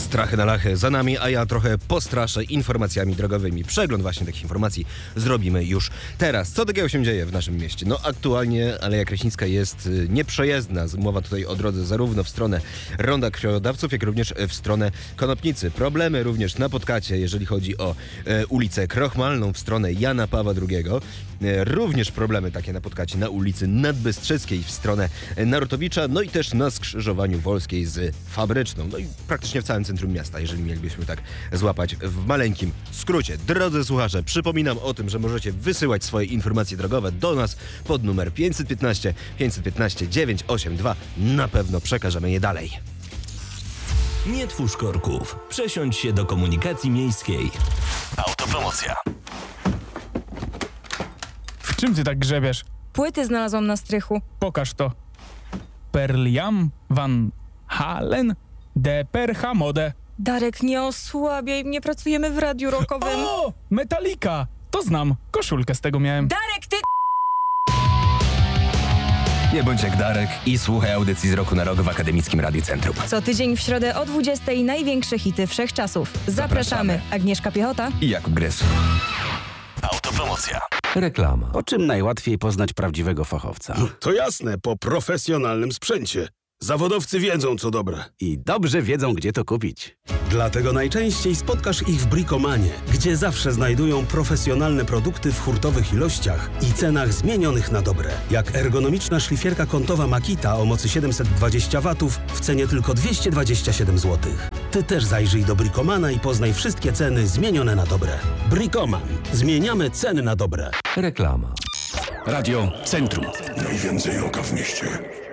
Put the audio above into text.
Strachy na lachy za nami, a ja trochę postraszę informacjami drogowymi. Przegląd właśnie takich informacji zrobimy już teraz. Co takiego się dzieje w naszym mieście? No aktualnie Aleja Kraśnicka jest nieprzejezdna. Mowa tutaj o drodze zarówno w stronę Ronda Krwiodawców, jak również w stronę Konopnicy. Problemy również na Podkacie, jeżeli chodzi o ulicę Krochmalną w stronę Jana Pawła II. Również problemy takie na Podkacie na ulicy Nadbystrzeckiej w stronę Narutowicza, no i też na skrzyżowaniu Wolskiej z Fabryczną. No i praktycznie w całym centrum miasta, jeżeli mielibyśmy tak złapać w maleńkim skrócie. Drodzy słuchacze, przypominam o tym, że możecie wysyłać swoje informacje drogowe do nas pod numer 515 982. Na pewno przekażemy je dalej. Nie twórz korków. Przesiądź się do komunikacji miejskiej. Autopromocja. W czym ty tak grzebiesz? Płyty znalazłam na strychu. Pokaż to. Perliam Van Halen de Perhamode. Darek, nie osłabiaj, nie pracujemy w radiu rockowym. O! Metallica! To znam. Koszulkę z tego miałem. Darek, ty... Nie bądź jak Darek i słuchaj audycji z Roku na Rok w Akademickim Radiu Centrum. Co tydzień w środę o 20:00 największe hity wszechczasów. Zapraszamy. Agnieszka Piechota I Jakub Gres. Autopromocja. Reklama. Po czym najłatwiej poznać prawdziwego fachowca? To jasne, po profesjonalnym sprzęcie. Zawodowcy wiedzą, co dobre. I dobrze wiedzą, gdzie to kupić. Dlatego najczęściej spotkasz ich w Bricomanie, gdzie zawsze znajdują profesjonalne produkty w hurtowych ilościach i cenach zmienionych na dobre. Jak ergonomiczna szlifierka kątowa Makita o mocy 720 W w cenie tylko 227 zł. Ty też zajrzyj do Bricomana i poznaj wszystkie ceny zmienione na dobre. Bricoman. Zmieniamy ceny na dobre. Reklama. Radio Centrum. Najwięcej oka w mieście.